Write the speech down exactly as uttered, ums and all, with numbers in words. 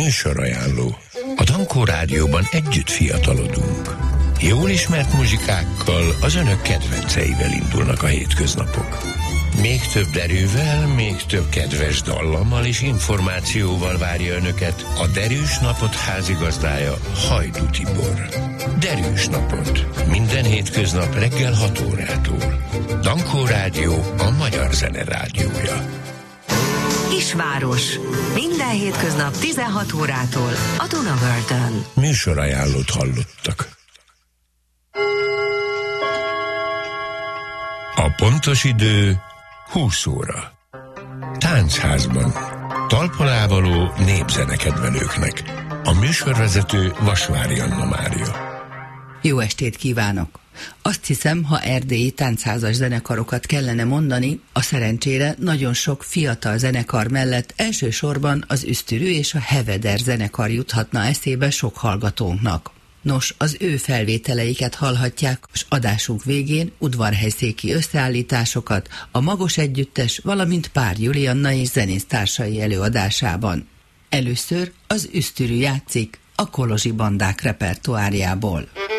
Műsorajánló. A Dankó Rádióban együtt fiatalodunk. Jól ismert muzsikákkal, az önök kedvenceivel indulnak a hétköznapok. Még több erővel, még több kedves dallammal és információval várja önöket a Derűs Napot házigazdája, Hajdú Tibor. Derűs Napot. Minden hétköznap reggel hat órától. Dankó Rádió, a magyar zene rádiója. Kisváros. Minden hétköznap tizenhat órától a Dunavörtön. Műsorajánlót hallottak. A pontos idő húsz óra. Táncházban. Talpalávaló népzenekedvelőknek. A műsorvezető Vasvári Anna Mária. Jó estét kívánok! Azt hiszem, ha erdélyi táncházas zenekarokat kellene mondani, a szerencsére nagyon sok fiatal zenekar mellett elsősorban az Üsztürű és a Heveder zenekar juthatna eszébe sok hallgatónknak. Nos, az ő felvételeiket hallhatják, és adásunk végén udvarhelyszéki összeállításokat, a Magos Együttes, valamint Pár Julianna és zenésztársai előadásában. Először az Üsztürű játszik a kolozsi bandák repertoárjából.